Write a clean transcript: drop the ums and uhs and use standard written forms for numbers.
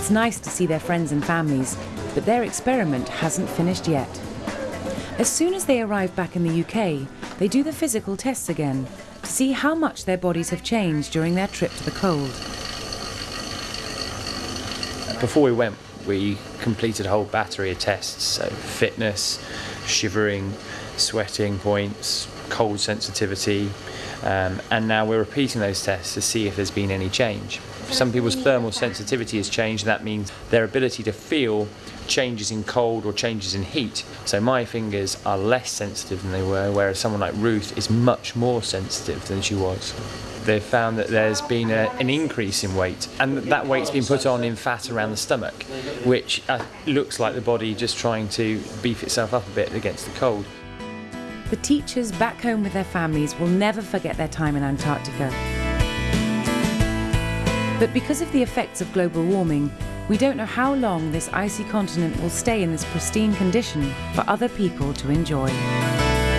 It's nice to see their friends and families, but their experiment hasn't finished yet. As soon as they arrive back in the UK, they do the physical tests again to see how much their bodies have changed during their trip to the cold. Before we went, we completed a whole battery of tests, so fitness, shivering, sweating points, cold sensitivity, and now we're repeating those tests to see if there's been any change. Some people's thermal sensitivity has changed, and that means their ability to feel changes in cold or changes in heat. So my fingers are less sensitive than they were, whereas someone like Ruth is much more sensitive than she was. They've found that there's been an increase in weight, and that weight's been put on in fat around the stomach, which looks like the body just trying to beef itself up a bit against the cold. The teachers back home with their families will never forget their time in Antarctica. But because of the effects of global warming, we don't know how long this icy continent will stay in this pristine condition for other people to enjoy.